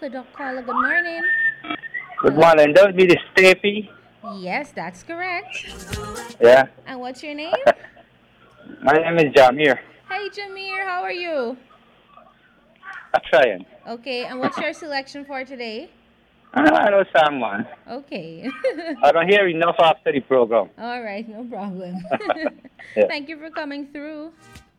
Doc Caller. Good morning. Good Hello? morning. That would be the Steffi. Yes, that's correct. Yeah. And what's your name? My name is Jamir. Hey, Jameer, how are you? I'm trying. Okay, and what's your selection for today? I know someone. Okay. I don't hear enough after the program. All right, no problem. Yeah. Thank you for coming through.